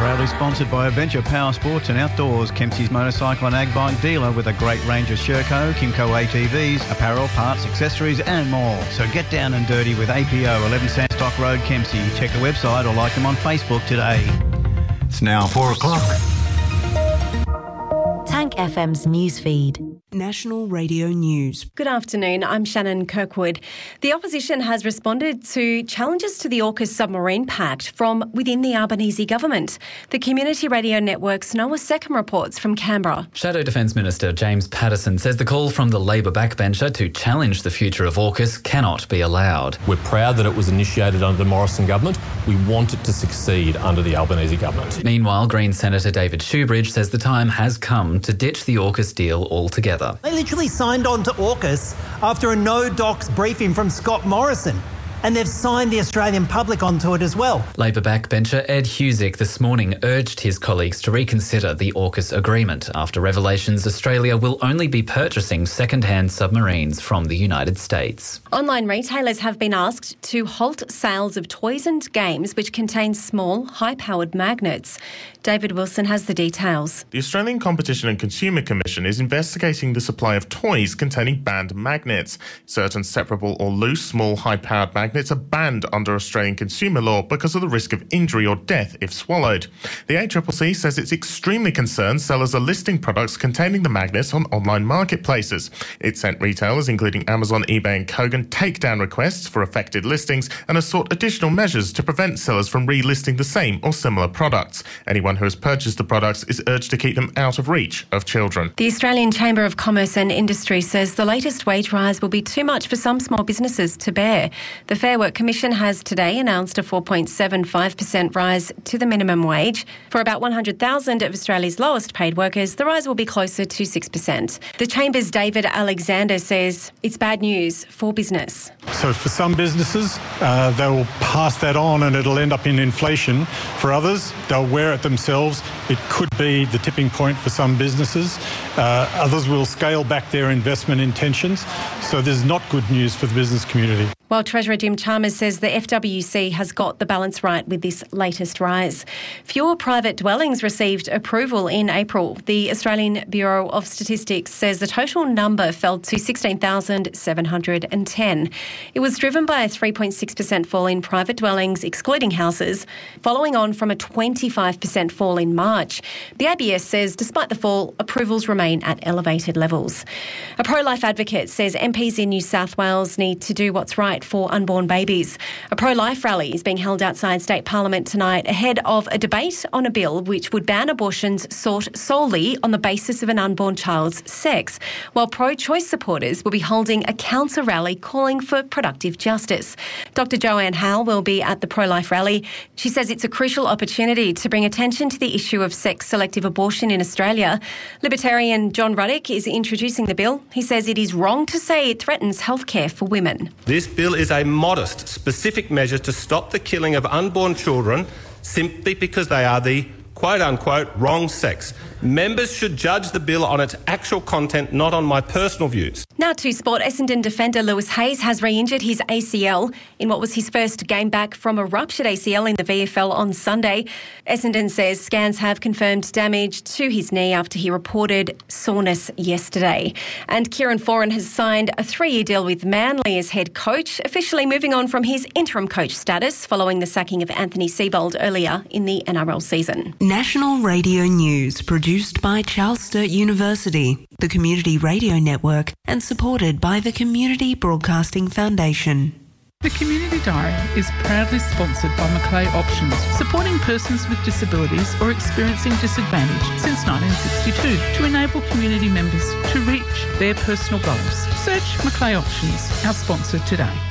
Proudly sponsored by Adventure Power Sports and Outdoors, Kempsey's motorcycle and ag bike dealer with a great range of Sherco, Kimco ATVs, apparel, parts, accessories and more. So get down and dirty with APO, 11 Sandstock Road, Kempsey. Check the website or like them on Facebook today. It's now 4 o'clock. Tank FM's newsfeed. National Radio News. Good afternoon, I'm Shannon Kirkwood. The opposition has responded to challenges to the AUKUS submarine pact from within the Albanese government. The Community Radio Network's Noah Seckham reports from Canberra. Shadow Defence Minister James Patterson says the call from the Labor backbencher to challenge the future of AUKUS cannot be allowed. We're proud that it was initiated under the Morrison government. We want it to succeed under the Albanese government. Meanwhile, Green Senator David Shoebridge says the time has come to ditch the AUKUS deal altogether. They literally signed on to AUKUS after a no-docs briefing from Scott Morrison. And they've signed the Australian public onto it as well. Labor backbencher Ed Husick this morning urged his colleagues to reconsider the AUKUS agreement after revelations Australia will only be purchasing second-hand submarines from the United States. Online retailers have been asked to halt sales of toys and games which contain small, high-powered magnets. David Wilson has the details. The Australian Competition and Consumer Commission is investigating the supply of toys containing banned magnets. Certain separable or loose, small, high-powered magnets are banned under Australian consumer law because of the risk of injury or death if swallowed. The ACCC says it's extremely concerned sellers are listing products containing the magnets on online marketplaces. It sent retailers, including Amazon, eBay and Kogan, takedown requests for affected listings and has sought additional measures to prevent sellers from relisting the same or similar products. Anyone who has purchased the products is urged to keep them out of reach of children. The Australian Chamber of Commerce and Industry says the latest wage rise will be too much for some small businesses to bear. The Fair Work Commission has today announced a 4.75% rise to the minimum wage. For about 100,000 of Australia's lowest paid workers, the rise will be closer to 6%. The Chamber's David Alexander says it's bad news for business. So for some businesses, they will pass that on and it'll end up in inflation. For others, they'll wear it themselves. It could be the tipping point for some businesses. Others will scale back their investment intentions. So there's not good news for the business community. While Treasurer Jim Chalmers says the FWC has got the balance right with this latest rise. Fewer private dwellings received approval in April. The Australian Bureau of Statistics says the total number fell to 16,710. It was driven by a 3.6% fall in private dwellings, excluding houses, following on from a 25% fall in March. The ABS says despite the fall, approvals remain at elevated levels. A pro-life advocate says MPs in New South Wales need to do what's right for unborn babies. A pro-life rally is being held outside State Parliament tonight ahead of a debate on a bill which would ban abortions sought solely on the basis of an unborn child's sex, while pro-choice supporters will be holding a counter rally calling for productive justice. Dr Joanne Howell will be at the pro-life rally. She says it's a crucial opportunity to bring attention to the issue of sex-selective abortion in Australia. Libertarian John Ruddick is introducing the bill. He says it is wrong to say it threatens healthcare for women. This bill is a modest, specific measure to stop the killing of unborn children simply because they are the quote-unquote wrong sex. Members should judge the bill on its actual content, not on my personal views. Now to sport. Essendon defender Lewis Hayes has re-injured his ACL in what was his first game back from a ruptured ACL in the VFL on Sunday. Essendon says scans have confirmed damage to his knee after he reported soreness yesterday. And Kieran Foran has signed a 3-year deal with Manly as head coach, officially moving on from his interim coach status following the sacking of Anthony Seibold earlier in the NRL season. National Radio News, produced by Charles Sturt University, the Community Radio Network, and supported by the Community Broadcasting Foundation. The Community Diary is proudly sponsored by Macleay Options, supporting persons with disabilities or experiencing disadvantage since 1962 to enable community members to reach their personal goals. Search Macleay Options, our sponsor today.